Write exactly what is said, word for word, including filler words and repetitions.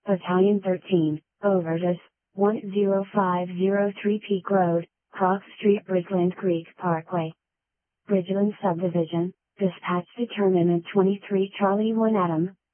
Battalion thirteen, Overdus, one zero five zero three Peak Road, Crox Street, Bridgeland Creek Parkway. Bridgeland Subdivision, dispatch determinant twenty-three Charlie one Adam,